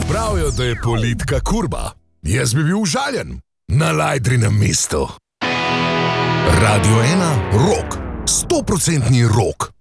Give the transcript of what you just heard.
Pravijo, da je politika kurba. Jaz bi bil užaljen. Na Lajdrinem mestu. Radio 1, rock. 100% rock.